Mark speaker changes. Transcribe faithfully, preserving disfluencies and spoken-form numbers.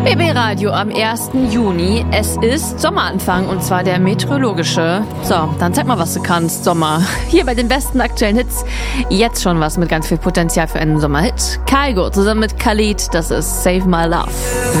Speaker 1: B B Radio am ersten Juni. Es ist Sommeranfang und zwar der meteorologische. So, dann zeig mal, was du kannst, Sommer. Hier bei den besten aktuellen Hits. Jetzt schon was mit ganz viel Potenzial für einen Sommerhit. Kygo zusammen mit Khalid, das ist Save My Love.